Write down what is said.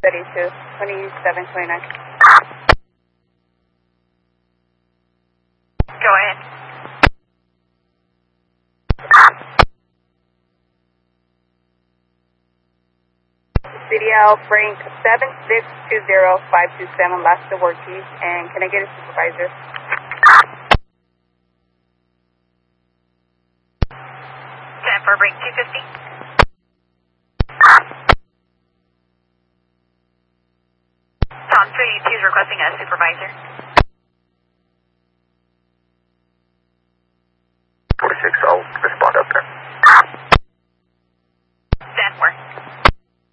32, 27, 29. Go ahead. CDL Frank 7620527, lost the work keys, and can I get a supervisor? For Brink 250. Tom 382 is requesting a supervisor.